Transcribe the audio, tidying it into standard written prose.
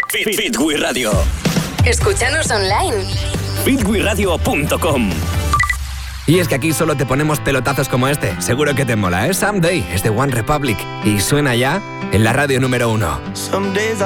Fitwi Radio. Escúchanos online. fitwiradio.com. Y es que aquí solo te ponemos pelotazos como este. Seguro que te mola, ¿eh? Someday es de One Republic y suena ya en la radio número 1.